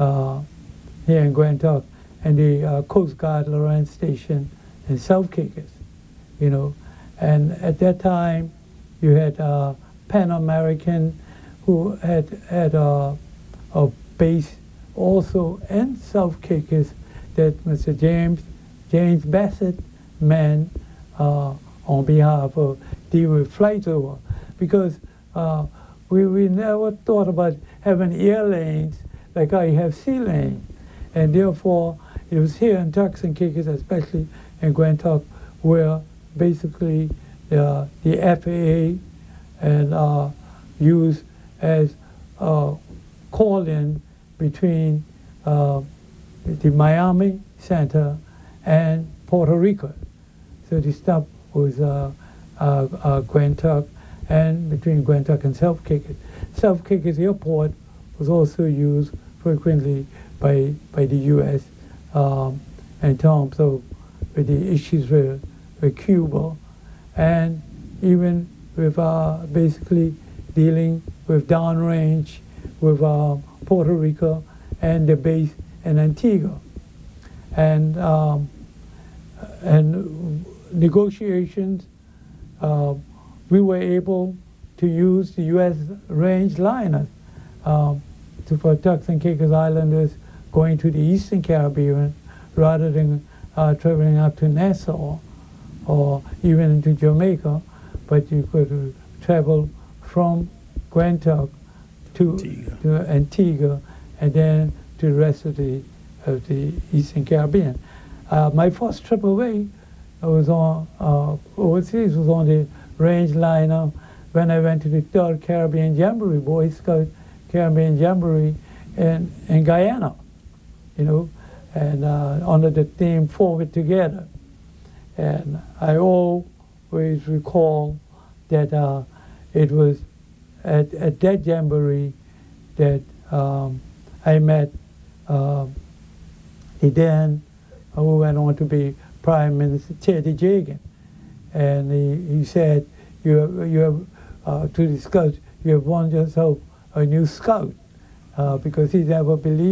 here in Grantock, and the Coast Guard Lawrence Station in South Caicos, you know. And at that time, you had Pan American, who had a base also in South Caicos that Mr. James Bassett manned on behalf of the flights over, because we never thought about having air lanes like how you have sea lanes, and therefore it was here in Turks and Caicos, especially in Grantock, where basically the FAA and used as call-in between the Miami Center and Puerto Rico. So the stop was Grantock, and between Grantock and South Caicos. South Caicos Airport was also used frequently by the U.S. In terms of the issues with Cuba, and even with basically dealing with downrange with Puerto Rico and the base in Antigua. And negotiations, we were able to use the U.S. range liners for Turks and Caicos Islanders going to the Eastern Caribbean rather than traveling up to Nassau or even into Jamaica, but you could travel from Grantock to Antigua and then to the rest of the Eastern Caribbean. My first trip away was on overseas, was on the range liner when I went to the 3rd Caribbean Jamboree, Boy Scout Caribbean Jamboree in Guyana, you know, and under the theme Forward Together. And I always recall that it was at that jamboree that I met the then, who went on to be Prime Minister, Teddy Jagan. And he said, you have to discuss, you have won yourself a new scout, because he never believed